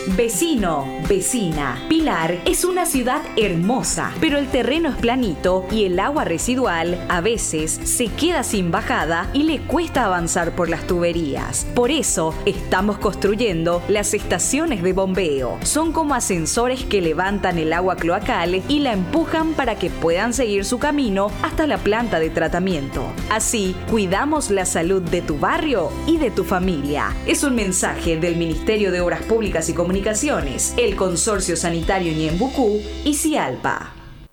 Vecino, vecina, Pilar es una ciudad hermosa, pero el terreno es planito y el agua residual a veces se queda sin bajada y le cuesta avanzar por las tuberías. Por eso estamos construyendo las estaciones de bombeo. Son como ascensores que levantan el agua cloacal y la empujan para que puedan seguir su camino hasta la planta de tratamiento. Así, cuidamos la salud de tu barrio y de tu familia. Es un mensaje del Ministerio de Obras Públicas y Comunicaciones, el Consorcio Sanitario Ñembucú y Cialpa.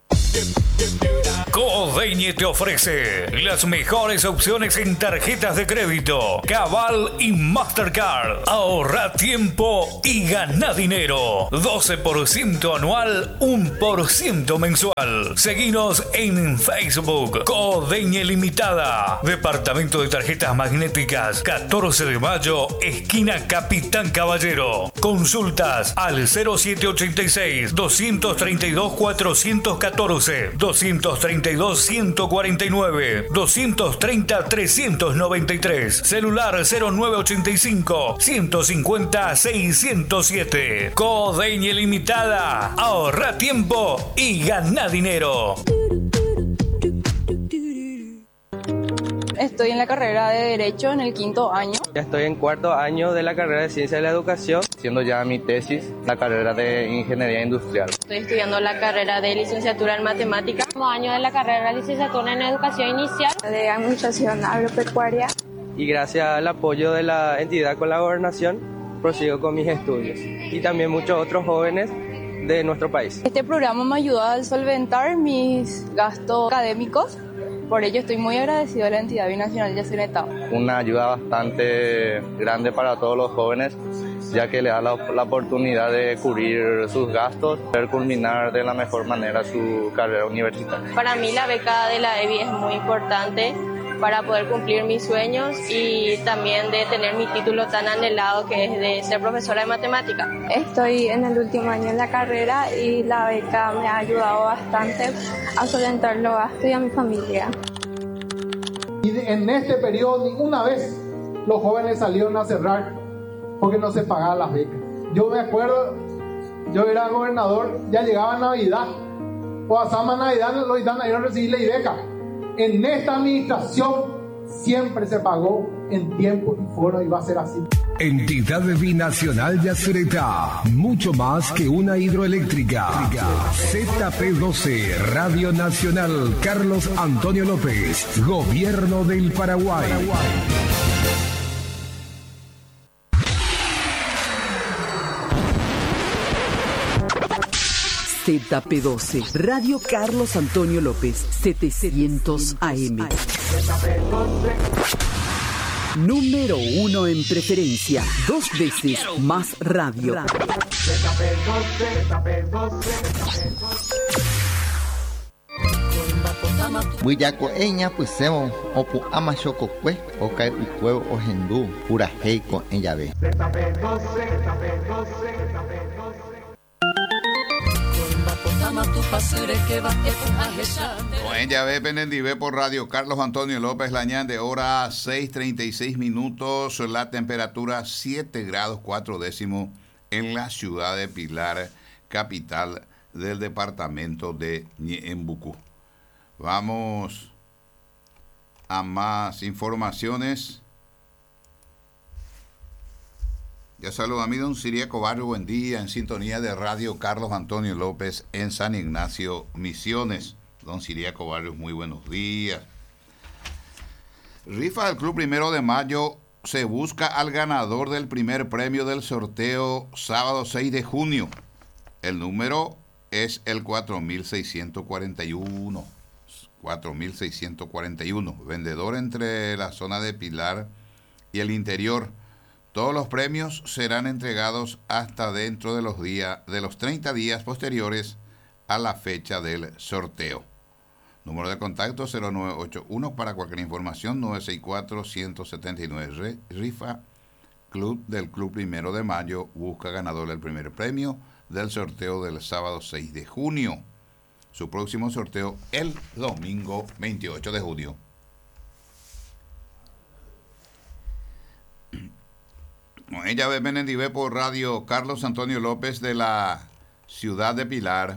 Codeñe te ofrece las mejores opciones en tarjetas de crédito, Cabal y Mastercard. Ahorra tiempo y gana dinero. 12% anual, 1% mensual. Seguinos en Facebook. Codeñe Limitada. Departamento de Tarjetas Magnéticas, 14 de mayo, esquina Capitán Caballero. Consultas al 0786 232 414, 232-149, 230-393, celular 0985-150-607. Codeñe Limitada. Ahorra tiempo y gana dinero. Estoy en la carrera de Derecho en el 5º año. Ya estoy en 4º año de la carrera de Ciencia de la Educación, haciendo ya mi tesis, la carrera de Ingeniería Industrial. Estoy estudiando la carrera de Licenciatura en Matemáticas, como año de la carrera de Licenciatura en Educación Inicial, De Administración Agropecuaria. Y gracias al apoyo de la entidad con la gobernación, prosigo con mis estudios. Y también muchos otros jóvenes de nuestro país. Este programa me ayudó a solventar mis gastos académicos. Por ello estoy muy agradecido a la entidad binacional Yacyretá. Una ayuda bastante grande para todos los jóvenes, ya que le da la oportunidad de cubrir sus gastos, poder culminar de la mejor manera su carrera universitaria. Para mí la beca de la EBI es muy importante para poder cumplir mis sueños y también de tener mi título tan anhelado que es de ser profesora de matemática. Estoy en el último año de la carrera y la beca me ha ayudado bastante a solventar los gastos y a mi familia. Y en este periodo ninguna vez los jóvenes salieron a cerrar porque no se pagaban las becas. Yo me acuerdo, yo era gobernador, ya llegaba Navidad, o pasaba Navidad, los gitanos iban a recibir la beca. En esta administración siempre se pagó en tiempo y forma y va a ser así. Entidad Binacional Yacyretá, mucho más que una hidroeléctrica. ZP12, Radio Nacional Carlos Antonio López, Gobierno del Paraguay. ZP12, Radio Carlos Antonio López, 700 AM. Número 1 en preferencia, 2 veces más radio. Muyako eña pusemos opu amachokokwe okai ukuevo ohendu pura heiko en llave. Buen llave penendive por Radio Carlos Antonio López Lañán, hora 6:36 minutos, la temperatura 7 grados 4 décimos en la ciudad de Pilar, capital del departamento de Ñembucú. Vamos a más informaciones. Ya saludo a mí, don Siriaco Barrio, buen día, en sintonía de Radio Carlos Antonio López en San Ignacio, Misiones. Don Siriaco Barrios, muy buenos días. Rifa del Club 1 de Mayo, se busca al ganador del primer premio del sorteo sábado 6 de junio. El número es el 4641. 4641. Vendedor entre la zona de Pilar y el interior. Todos los premios serán entregados hasta dentro de los 30 días posteriores a la fecha del sorteo. Número de contacto 0981 para cualquier información 964-179. Rifa del Club 1 de Mayo busca ganador del primer premio del sorteo del sábado 6 de junio. Su próximo sorteo el domingo 28 de junio. Con ella ve Benendivé por radio Carlos Antonio López de la ciudad de Pilar.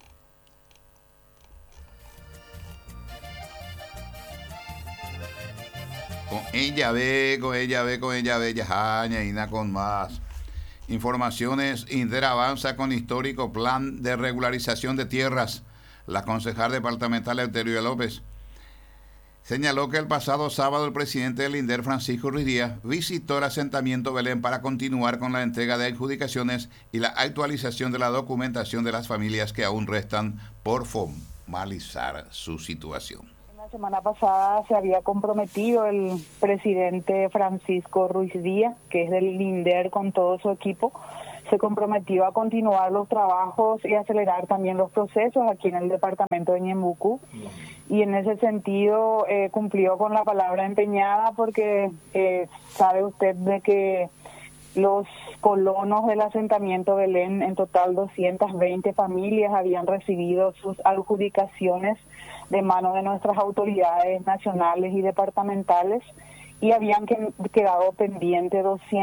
Con ella ve, Yajaña, Ina con más. Informaciones, Inter avanza con histórico plan de regularización de tierras. La concejal departamental Euterio López señaló que el pasado sábado el presidente del INDER, Francisco Ruiz Díaz, visitó el asentamiento Belén para continuar con la entrega de adjudicaciones y la actualización de la documentación de las familias que aún restan por formalizar su situación. La semana pasada se había comprometido el presidente Francisco Ruiz Díaz, que es del INDER con todo su equipo, se comprometió a continuar los trabajos y acelerar también los procesos aquí en el departamento de Ñembucú. Y en ese sentido cumplió con la palabra empeñada porque sabe usted de que los colonos del asentamiento Belén, en total 220 familias, habían recibido sus adjudicaciones de manos de nuestras autoridades nacionales y departamentales y habían quedado pendientes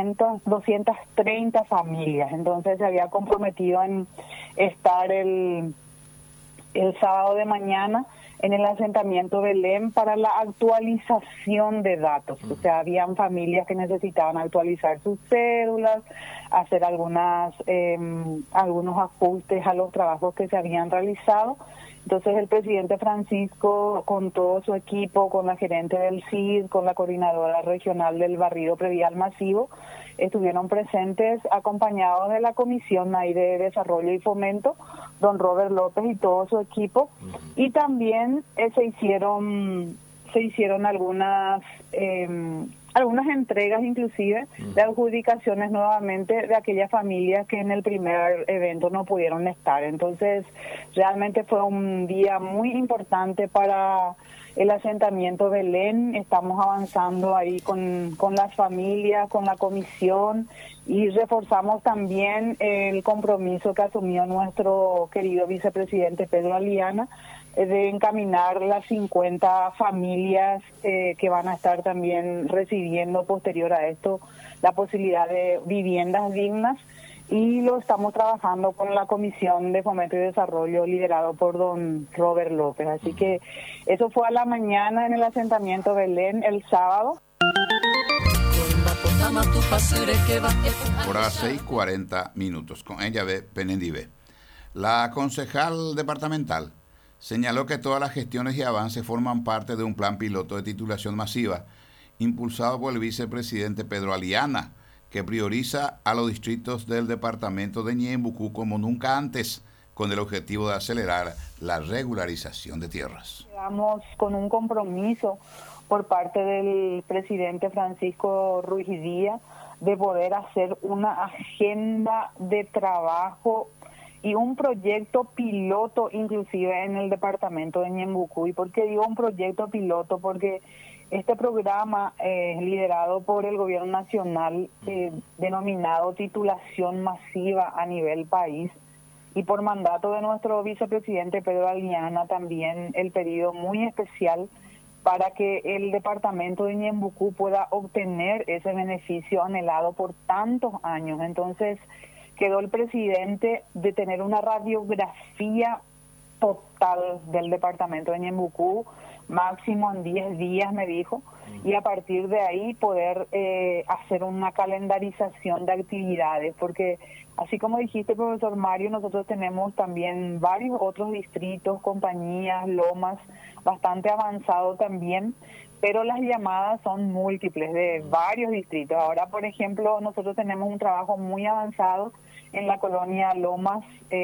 230 familias. Entonces se había comprometido en estar el sábado de mañana en el asentamiento Belén para la actualización de datos. O sea, habían familias que necesitaban actualizar sus cédulas, hacer algunos ajustes a los trabajos que se habían realizado. Entonces el presidente Francisco, con todo su equipo, con la gerente del CID, con la coordinadora regional del barrido predial masivo, estuvieron presentes acompañados de la Comisión ahí de Desarrollo y Fomento, don Robert López y todo su equipo, y también se hicieron algunas entregas inclusive de adjudicaciones nuevamente de aquellas familias que en el primer evento no pudieron estar. Entonces realmente fue un día muy importante para el asentamiento Belén. Estamos avanzando ahí con las familias, con la comisión, y reforzamos también el compromiso que asumió nuestro querido vicepresidente Pedro Aliana de encaminar las 50 familias que van a estar también recibiendo posterior a esto la posibilidad de viviendas dignas, y lo estamos trabajando con la Comisión de Fomento y Desarrollo liderado por don Robert López. Así que eso fue a la mañana en el asentamiento Belén el sábado. Hora 6:40. Con ella ve Benendivé. La concejal departamental señaló que todas las gestiones y avances forman parte de un plan piloto de titulación masiva impulsado por el vicepresidente Pedro Aliana, que prioriza a los distritos del departamento de Ñembucú como nunca antes, con el objetivo de acelerar la regularización de tierras. Quedamos con un compromiso por parte del presidente Francisco Ruiz Díaz de poder hacer una agenda de trabajo y un proyecto piloto inclusive en el departamento de Ñembucú. ¿Y por qué digo un proyecto piloto? Porque este programa liderado por el gobierno nacional, denominado titulación masiva a nivel país, y por mandato de nuestro vicepresidente Pedro Aliana también el pedido muy especial para que el departamento de Ñembucú pueda obtener ese beneficio anhelado por tantos años. Entonces quedó el presidente de tener una radiografía total del departamento de Ñembucú, máximo en 10 días, me dijo, y a partir de ahí poder hacer una calendarización de actividades, porque así como dijiste, profesor Mario, nosotros tenemos también varios otros distritos, compañías, lomas, bastante avanzado también, pero las llamadas son múltiples de varios distritos. Ahora, por ejemplo, nosotros tenemos un trabajo muy avanzado en la colonia Lomas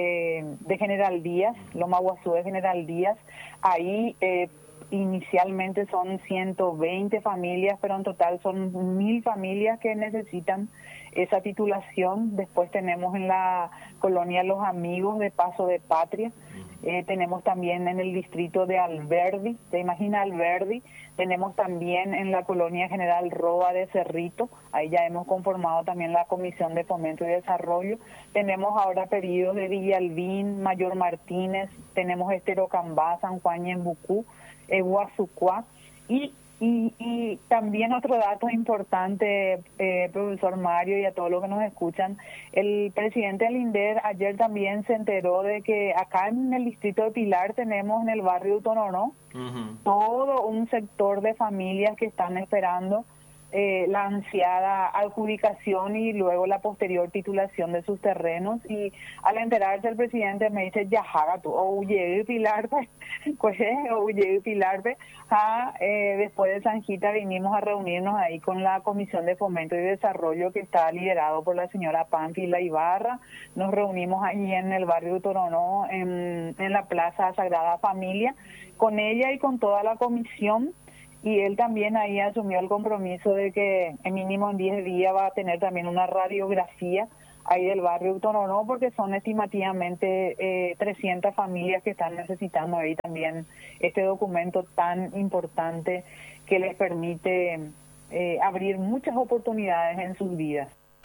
de General Díaz, Loma Guazú de General Díaz. Ahí inicialmente son 120 familias, pero en total son 1000 familias que necesitan esa titulación. Después tenemos en la colonia Los Amigos de Paso de Patria, tenemos también en el distrito de Alberdi, ¿te imaginas Alberdi? Tenemos también en la colonia General Roa de Cerrito, ahí ya hemos conformado también la Comisión de Fomento y Desarrollo. Tenemos ahora pedidos de Villalbín, Mayor Martínez, tenemos Esterocambá, San Juan Ñembucú, Guazucuá, y Y también otro dato importante, profesor Mario, y a todos los que nos escuchan, el presidente del INDER ayer también se enteró de que acá en el distrito de Pilar tenemos en el barrio Utonoró todo un sector de familias que están esperando la ansiada adjudicación y luego la posterior titulación de sus terrenos. Y al enterarse el presidente me dice, ya haga tú, o llegue Pilarpe, pues, o llegue Pilarpe. Después de Sanjita vinimos a reunirnos ahí con la Comisión de Fomento y Desarrollo que está liderado por la señora Pánfila Ibarra. Nos reunimos ahí en el barrio de Toronó, en la Plaza Sagrada Familia, con ella y con toda la comisión. Y él también ahí asumió el compromiso de que mínimo en 10 días va a tener también una radiografía ahí del barrio Utonoró, porque son estimativamente 300 familias que están necesitando ahí también este documento tan importante que les permite abrir muchas oportunidades en sus vidas.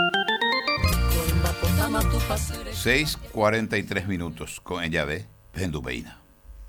6:43 minutos con ella de Pendubeina.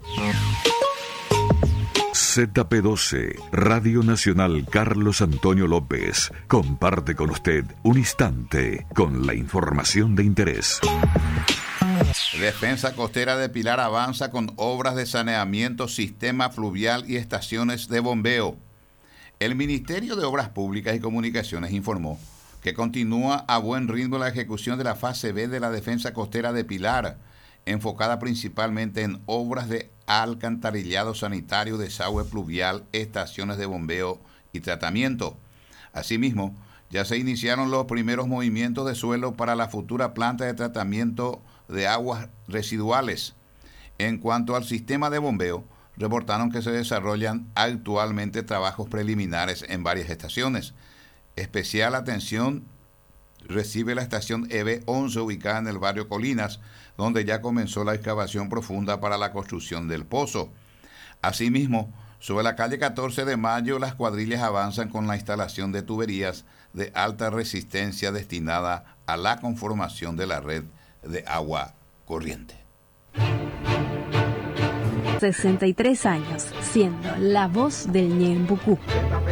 ZP12, Radio Nacional Carlos Antonio López, comparte con usted un instante con la información de interés. Defensa Costera de Pilar avanza con obras de saneamiento, sistema fluvial y estaciones de bombeo. El Ministerio de Obras Públicas y Comunicaciones informó que continúa a buen ritmo la ejecución de la fase B de la Defensa Costera de Pilar, enfocada principalmente en obras de alcantarillado sanitario, desagüe pluvial, estaciones de bombeo y tratamiento. Asimismo, ya se iniciaron los primeros movimientos de suelo para la futura planta de tratamiento de aguas residuales. En cuanto al sistema de bombeo, reportaron que se desarrollan actualmente trabajos preliminares en varias estaciones. Especial atención recibe la estación EB11 ubicada en el barrio Colinas, donde ya comenzó la excavación profunda para la construcción del pozo. Asimismo, sobre la calle 14 de Mayo, las cuadrillas avanzan con la instalación de tuberías de alta resistencia destinada a la conformación de la red de agua corriente. 63 años, siendo la voz del Ñembucú.